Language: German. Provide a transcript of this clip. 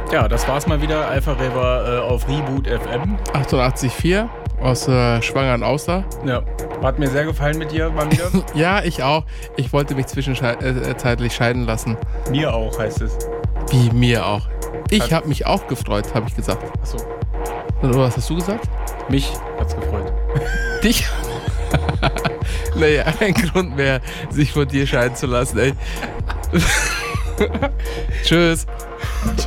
Ja, das war's mal wieder. Alpha Rever auf Reboot FM. 88,4 aus Schwangern Auster. Ja, hat mir sehr gefallen mit dir mal wieder. Ja, ich auch. Ich wollte mich zwischenzeitlich scheiden lassen. Mir auch, heißt es. Wie mir auch. Ich habe mich auch gefreut, habe ich gesagt. Achso, Oder was hast du gesagt? mich hat's gefreut. Dich? Naja, ein Grund mehr, sich von dir scheiden zu lassen, ey. Tschüss.